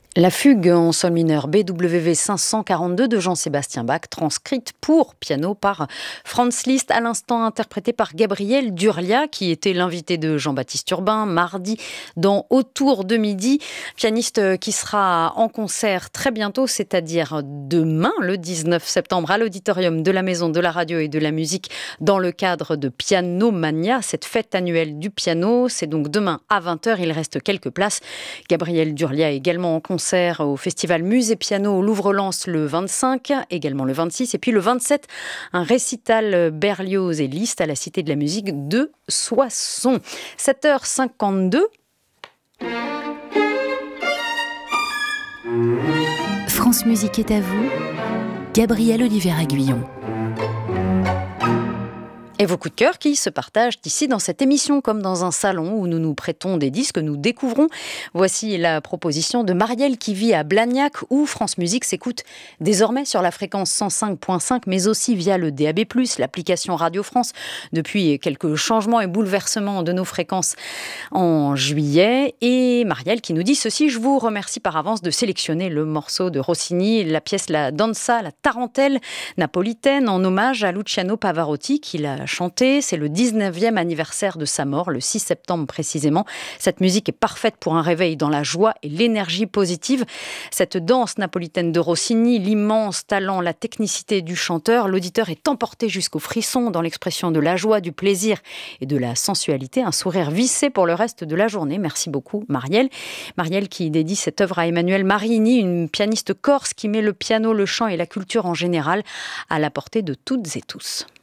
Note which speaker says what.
Speaker 1: La fugue en sol mineur BWV 542 de Jean-Sébastien Bach, transcrite pour piano par Franz Liszt, à l'instant interprétée par Gabriel Durlia, qui était l'invité de Jean-Baptiste Urbain mardi dans Autour de midi. Pianiste qui sera en concert très bientôt, c'est-à-dire demain, le 19 septembre, à l'auditorium de la Maison de la Radio et de la Musique, dans le cadre de Piano Mania, cette fête annuelle du piano. C'est donc demain à 20h, il reste quelques places. Gabriel Durlia est également en concert au festival Musée Piano au Louvre-Lens le 25, également le 26, et puis le 27, un récital Berlioz et Liszt à la Cité de la Musique de Soissons. 7h52.
Speaker 2: France Musique est à vous, Gabriel Olivier-Aguillon.
Speaker 1: Et vos coups de cœur qui se partagent ici dans cette émission, comme dans un salon où nous nous prêtons des disques, nous découvrons. Voici la proposition de Marielle qui vit à Blagnac, où France Musique s'écoute désormais sur la fréquence 105.5, mais aussi via le DAB+, l'application Radio France, depuis quelques changements et bouleversements de nos fréquences en juillet. Et Marielle qui nous dit ceci: je vous remercie par avance de sélectionner le morceau de Rossini, la pièce La Danza, la tarentelle napolitaine, en hommage à Luciano Pavarotti, qui l'a chanté. C'est le 19e anniversaire de sa mort, le 6 septembre précisément. Cette musique est parfaite pour un réveil dans la joie et l'énergie positive. Cette danse napolitaine de Rossini, l'immense talent, la technicité du chanteur, l'auditeur est emporté jusqu'au frisson dans l'expression de la joie, du plaisir et de la sensualité. Un sourire vissé pour le reste de la journée. Merci beaucoup Marielle. Marielle qui dédie cette œuvre à Emmanuelle Marini, une pianiste corse qui met le piano, le chant et la culture en général à la portée de toutes et tous.